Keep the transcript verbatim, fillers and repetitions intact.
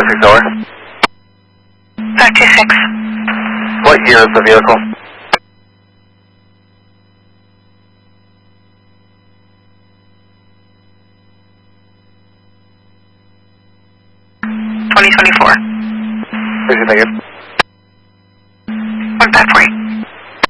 five six over. five two six. What year is the vehicle? twenty twenty-four. Thank you.